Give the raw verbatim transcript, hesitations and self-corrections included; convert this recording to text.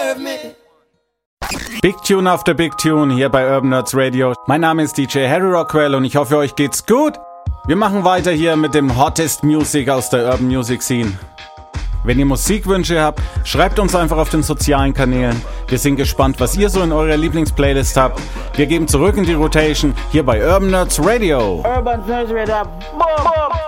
deserve me. Big Tune after Big Tune hier bei Urban Nerds Radio. Mein Name ist D J Harry Rockwell und ich hoffe, euch geht's gut. Wir machen weiter hier mit dem Hottest Music aus der Urban Music Scene. Wenn ihr Musikwünsche habt, schreibt uns einfach auf den sozialen Kanälen. Wir sind gespannt, was ihr so in eurer Lieblingsplaylist habt. Wir geben zurück in die Rotation hier bei Urban Nerds Radio. Urban Nerds Radio. Boom, boom.